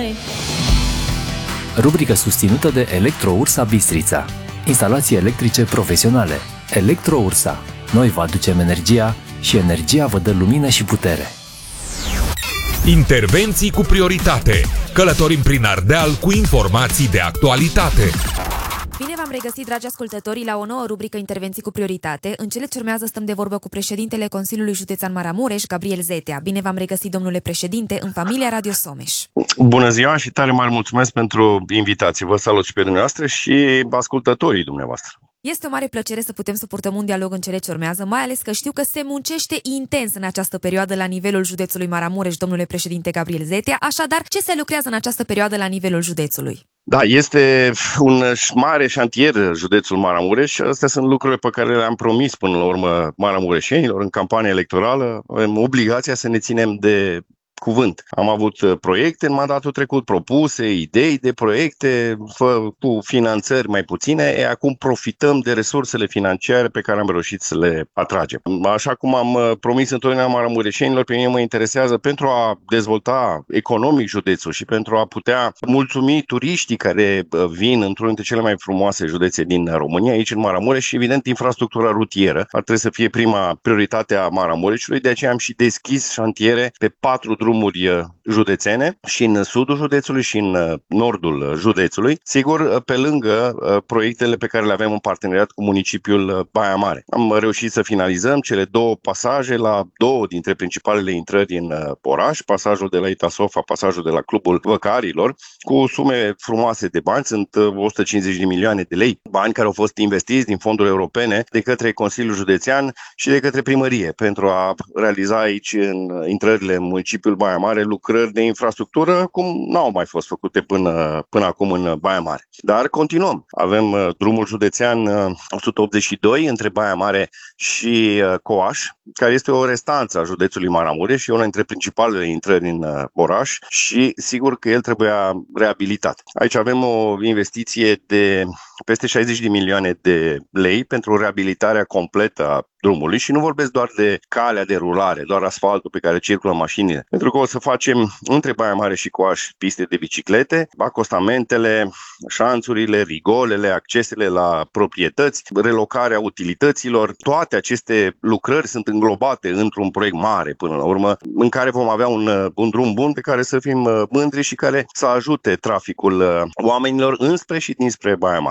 Rubrică susținută de Electro-Ursa Bistrița. Instalații electrice profesionale. Electro-Ursa. Noi vă aducem energia și energia vă dă lumină și putere. Intervenții cu prioritate. Călătorim prin Ardeal cu informații de actualitate. Bine v-am regăsit, dragi ascultători, la o nouă rubrică Intervenții cu prioritate. În cele ce urmează stăm de vorbă cu președintele Consiliului Județean Maramureș, Gabriel Zetea. Bine v-am regăsit, domnule președinte, în familia Radio Someș. Bună ziua și tare mare mulțumesc pentru invitație. Vă salut și pe dumneavoastră și ascultătorii dumneavoastră. Este o mare plăcere să putem să purtăm un dialog în cele ce urmează, mai ales că știu că se muncește intens în această perioadă la nivelul județului Maramureș, domnule președinte Gabriel Zetea. Așadar, ce se lucrează în această perioadă la nivelul județului? Da, este un mare șantier județul Maramureș și astea sunt lucrurile pe care le-am promis până la urmă maramureșenilor în campania electorală. Avem obligația să ne ținem de cuvânt. Am avut proiecte în mandatul trecut propuse, idei de proiecte cu finanțări mai puține, acum profităm de resursele financiare pe care am reușit să le atragem. Așa cum am promis întotdeauna maramureșenilor, pe mine mă interesează pentru a dezvolta economic județul și pentru a putea mulțumi turiștii care vin într-unul dintre cele mai frumoase județe din România, aici în Maramureș, și evident infrastructura rutieră ar trebui să fie prima prioritate a Maramureșului, de aceea am și deschis șantiere pe 4 drumuri județene și în sudul județului și în nordul județului, sigur, pe lângă proiectele pe care le avem în parteneriat cu municipiul Baia Mare. Am reușit să finalizăm cele 2 pasaje la 2 dintre principalele intrări în oraș, pasajul de la Itasofa, pasajul de la Clubul Văcarilor, cu sume frumoase de bani, sunt 150 de milioane de lei, bani care au fost investiți din fonduri europene de către Consiliul Județean și de către primărie pentru a realiza aici în intrările municipiul Baia Mare lucrări de infrastructură cum n-au mai fost făcute până acum în Baia Mare. Dar continuăm. Avem drumul județean 182 între Baia Mare și Coaș, care este o restanță a județului Maramureș și una dintre principalele intrări în oraș și sigur că el trebuia reabilitat. Aici avem o investiție de peste 60 de milioane de lei pentru reabilitarea completă a drumului și nu vorbesc doar de calea de rulare, doar asfaltul pe care circulă mașinile, pentru că o să facem între Baia Mare și Coaș piste de biciclete, acostamentele, șanțurile, rigolele, accesele la proprietăți, relocarea utilităților. Toate aceste lucrări sunt înglobate într-un proiect mare până la urmă, în care vom avea un drum bun pe care să fim mândri și care să ajute traficul oamenilor înspre și dinspre Baia Mare.